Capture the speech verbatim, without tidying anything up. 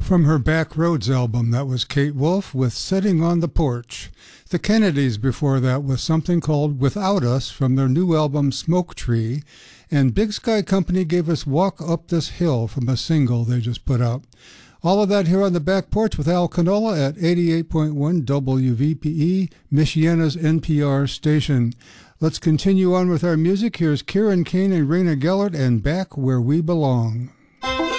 From her Back Roads album, that was Kate Wolf with Sitting on the Porch. The Kennedys before that with something called Without Us from their new album Smoke Tree. And Big Sky Company gave us Walk Up This Hill from a single they just put out. All of that here on the Back Porch with Al Canola at eighty-eight point one W V P E, Michiana's N P R station. Let's continue on with our music. Here's Kieran Kane and Raina Gellert and Back Where We Belong.